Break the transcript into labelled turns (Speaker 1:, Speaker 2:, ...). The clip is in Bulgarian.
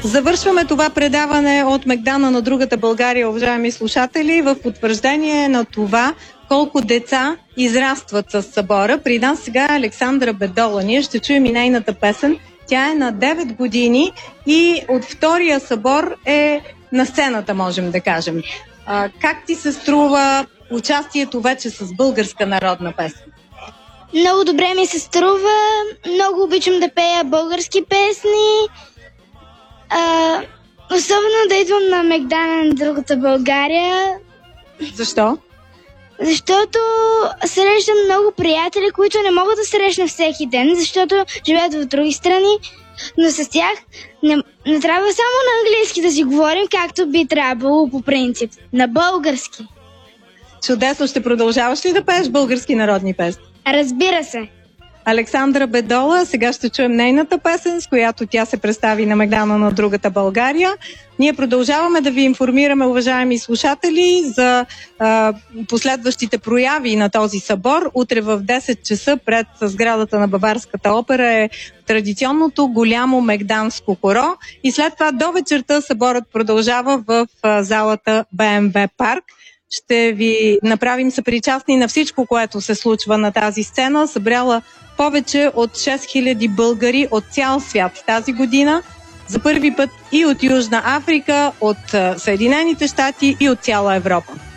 Speaker 1: Завършваме това предаване от Мегдана на другата България, уважаеми слушатели, в потвърждение на това колко деца израстват с събора. При нас сега е Александра Бедола. Ние ще чуем и нейната песен. Тя е на 9 години и от втория събор е на сцената, можем да кажем. Как ти се струва участието вече с българска народна песен?
Speaker 2: Много добре ми се струва. Много обичам да пея български песни. Особено да идвам на Мегдана на другата България.
Speaker 1: Защо?
Speaker 2: Защото срещам много приятели, които не могат да срещна всеки ден, защото живеят в други страни, но с тях не трябва само на английски да си говорим, както би трябвало по принцип. На български.
Speaker 1: Чудесно! Ще продължаваш ли да пееш български народни песни?
Speaker 2: Разбира се.
Speaker 1: Александра Бедола, сега ще чуем нейната песен, с която тя се представи на Мегдана на другата България. Ние продължаваме да ви информираме, уважаеми слушатели, за последващите прояви на този събор. Утре в 10 часа пред сградата на Баварската опера е традиционното голямо мегданско хоро и след това до вечерта съборът продължава в залата БМВ парк. Ще ви направим съпричастни на всичко, което се случва на тази сцена. Събрала повече от 6000 българи от цял свят тази година. За първи път и от Южна Африка, от Съединените щати и от цяла Европа.